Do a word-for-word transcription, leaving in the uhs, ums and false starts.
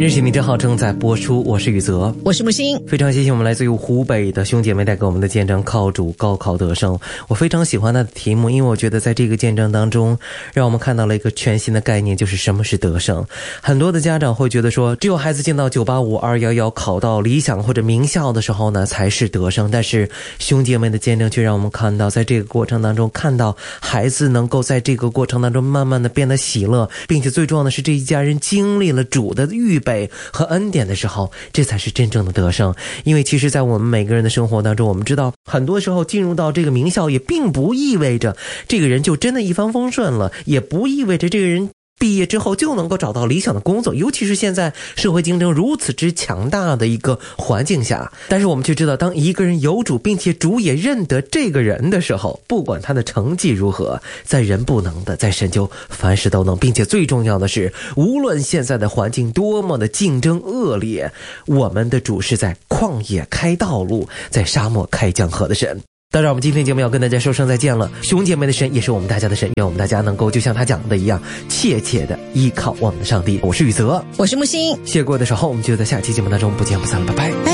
日喜明正好正在播出，我是宇泽， 我是木星。 非常谢谢我们来自于湖北的兄姐妹带给我们的见证，靠主高考得胜。我非常喜欢他的题目，因为我觉得在这个见证当中让我们看到了一个全新的概念，就是什么是得胜。很多的家长会觉得说，只有孩子进到九八五、二一一考到理想或者名校的时候呢才是得胜，但是兄姐妹的见证却让我们看到，在这个过程当中看到孩子能够在这个过程当中慢慢的变得喜乐，并且最重要的是这一家人经历了主的预备和恩典的时候，这才是真正的得胜。因为其实在我们每个人的生活当中，我们知道很多时候进入到这个名校也并不意味着这个人就真的一帆风顺了，也不意味着这个人毕业之后就能够找到理想的工作，尤其是现在社会竞争如此之强大的一个环境下。但是我们却知道，当一个人有主，并且主也认得这个人的时候，不管他的成绩如何，在人不能的，在神就凡事都能。并且最重要的是，无论现在的环境多么的竞争恶劣，我们的主是在旷野开道路，在沙漠开江河的神。当然我们今天节目要跟大家说声再见了，兄姐妹的神也是我们大家的神，愿我们大家能够就像他讲的一样，切切的依靠我们的上帝。我是宇泽， 我是木星， 谢过的时候我们就在下期节目当中不见不散了，拜拜。